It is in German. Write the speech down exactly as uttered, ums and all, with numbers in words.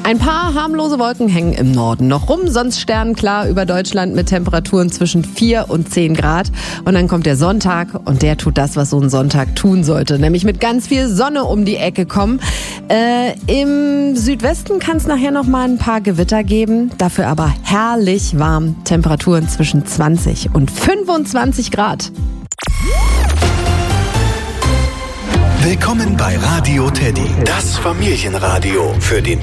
Ein paar harmlose Wolken hängen im Norden noch rum, sonst sternenklar über Deutschland mit Temperaturen zwischen vier und zehn Grad. Und dann kommt der Sonntag und der tut das, was so ein Sonntag tun sollte, nämlich mit ganz viel Sonne um die Ecke kommen. Äh, im Südwesten kann es nachher noch mal ein paar Gewitter geben, dafür aber herrlich warm. Temperaturen zwischen zwanzig und fünfundzwanzig Grad. Willkommen bei Radio Teddy, das Familienradio für den